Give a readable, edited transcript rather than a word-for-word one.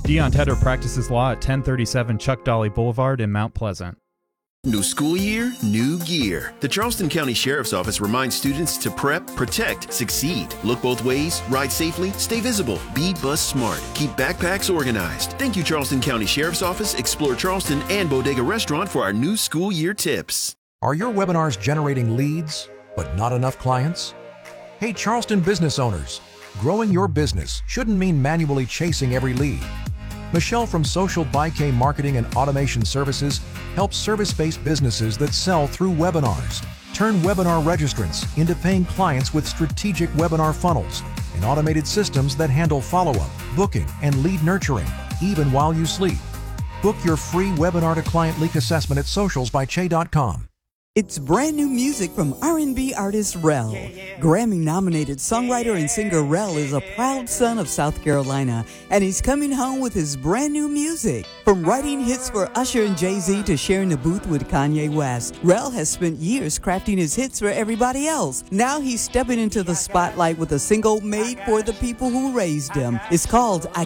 Dion Tedder practices law at 1037 Chuck Dolly Boulevard in Mount Pleasant. New school year, new gear. The Charleston County Sheriff's Office reminds students to prep, protect, succeed. Look both ways, ride safely, stay visible, be bus smart, keep backpacks organized. Thank you, Charleston County Sheriff's Office, Explore Charleston, and Bodega Restaurant for our new school year tips. Are your webinars generating leads, but not enough clients? Hey, Charleston business owners, growing your business shouldn't mean manually chasing every lead. Michelle from Social Bouquet Marketing and Automation Services helps service-based businesses that sell through webinars. Turn webinar registrants into paying clients with strategic webinar funnels and automated systems that handle follow-up, booking, and lead nurturing, even while you sleep. Book your free webinar to client leak assessment at socialsbyche.com. It's brand new music from R&B artist Rel. Grammy-nominated songwriter and singer Rel is a proud son of South Carolina, and he's coming home with his brand new music. From writing hits for Usher and Jay-Z to sharing the booth with Kanye West, Rel has spent years crafting his hits for everybody else. Now he's stepping into the spotlight with a single made for the people who raised him. It's called I